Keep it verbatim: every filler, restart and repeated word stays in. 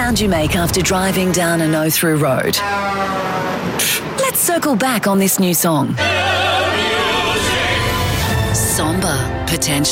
sound you make after driving down a no-through road? Let's circle back on this new song. Somber potential.